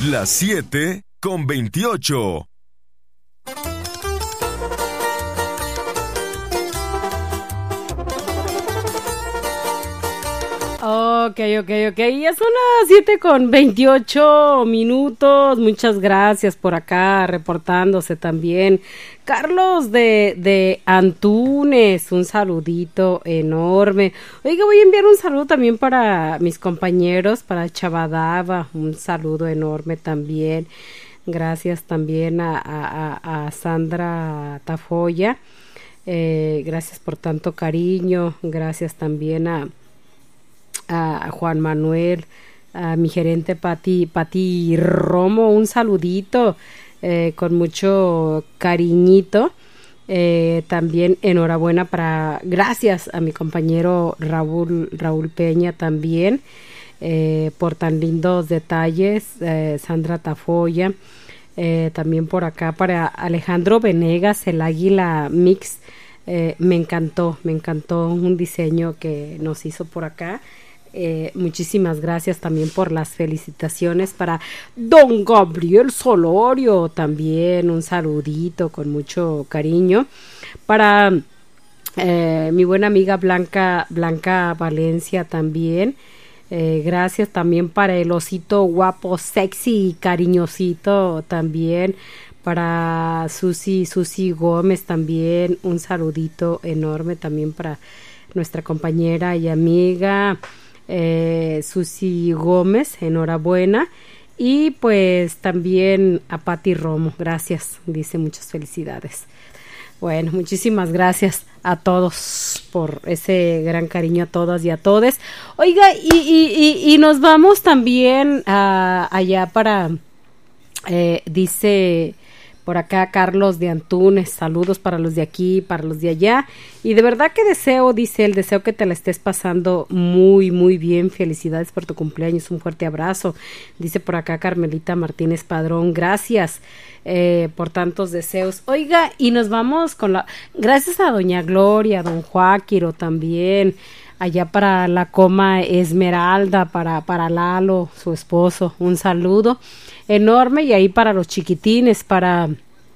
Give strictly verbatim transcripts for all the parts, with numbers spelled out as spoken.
Las siete con veintiocho. Ok, ok, ok. Ya son las siete con veintiocho minutos. Muchas gracias por acá reportándose también. Carlos de, de Antunes, un saludito enorme. Oiga, voy a enviar un saludo también para mis compañeros, para Chavadava, un saludo enorme también. Gracias también a, a, a Sandra Tafoya. Eh, gracias por tanto cariño. Gracias también a a Juan Manuel, a mi gerente Pati, Pati Romo, un saludito eh, con mucho cariñito. Eh, también enhorabuena para, gracias a mi compañero Raúl, Raúl Peña también eh, por tan lindos detalles, eh, Sandra Tafoya, eh, también por acá para Alejandro Venegas, el Águila Mix, eh, me encantó, me encantó un diseño que nos hizo por acá. Eh, muchísimas gracias también por las felicitaciones para don Gabriel Solorio, también un saludito con mucho cariño para eh, mi buena amiga Blanca Blanca Valencia también. Eh, gracias también para el osito guapo, sexy y cariñosito también. Para Susi Susi Gómez también un saludito enorme también para nuestra compañera y amiga Eh, Susi Gómez, enhorabuena. Y pues también a Pati Romo, gracias, dice muchas felicidades. Bueno, muchísimas gracias a todos por ese gran cariño, a todas y a todes. Oiga, y, y, y, y nos vamos también a, allá para, eh, dice por acá Carlos de Antunes, saludos para los de aquí, para los de allá, y de verdad que deseo, dice él, deseo que te la estés pasando muy, muy bien, felicidades por tu cumpleaños, un fuerte abrazo, dice por acá Carmelita Martínez Padrón, gracias eh, por tantos deseos. Oiga, y nos vamos con la, gracias a doña Gloria, a don Joaquiro también, allá para la coma Esmeralda, para, para Lalo, su esposo, un saludo enorme, y ahí para los chiquitines, para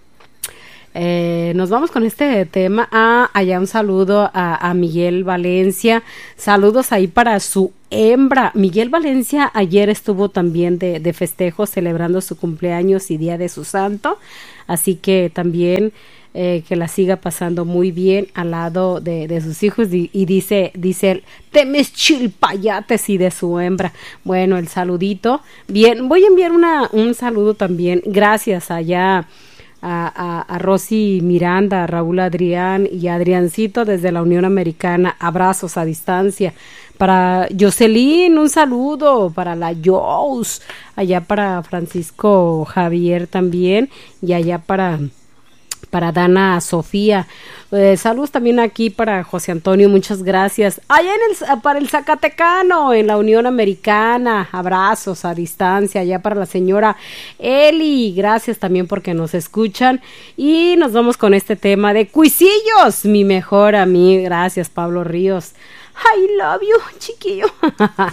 eh, nos vamos con este tema. Ah, allá un saludo a, a Miguel Valencia, saludos ahí para su hembra. Miguel Valencia ayer estuvo también de, de festejo celebrando su cumpleaños y día de su santo, así que también Eh, que la siga pasando muy bien al lado de, de sus hijos, y, y dice, dice él, temes chilpayates y de su hembra. Bueno, el saludito. Bien, voy a enviar una, un saludo también, gracias allá a, a, a Rosy Miranda, a Raúl Adrián y a Adriancito desde la Unión Americana, abrazos a distancia. Para Jocelyn, un saludo, para la Jous, allá para Francisco Javier también, y allá para para Dana Sofía, eh, saludos también aquí para José Antonio, muchas gracias, allá en el, para el Zacatecano, en la Unión Americana, abrazos a distancia, allá para la señora Eli, gracias también porque nos escuchan, y nos vamos con este tema de Cuisillos, mi mejor amigo, gracias Pablo Ríos, I love you, chiquillo.